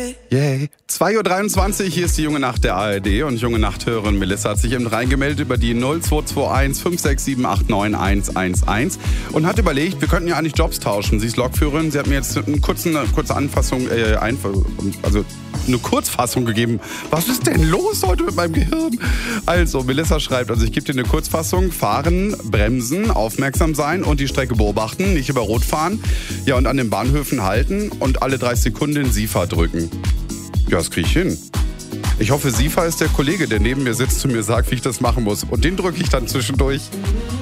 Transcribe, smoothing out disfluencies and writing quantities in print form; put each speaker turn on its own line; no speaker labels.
Yay. 2:23 Uhr, hier ist die Junge Nacht der ARD und Junge Nachthörerin Melissa hat sich eben reingemeldet über die 0221 567 89111 und hat überlegt, wir könnten ja eigentlich Jobs tauschen. Sie ist Lokführerin, sie hat mir jetzt eine kurze Anfassung, also eine Kurzfassung gegeben. Was ist denn los heute mit meinem Gehirn? Also, Melissa schreibt, ich gebe dir eine Kurzfassung. Fahren, bremsen, aufmerksam sein und die Strecke beobachten, nicht über Rot fahren. Ja, und an den Bahnhöfen halten und alle 30 Sekunden SIFA drücken. Ja, das kriege ich hin. Ich hoffe, SIFA ist der Kollege, der neben mir sitzt und mir sagt, wie ich das machen muss. Und den drücke ich dann zwischendurch.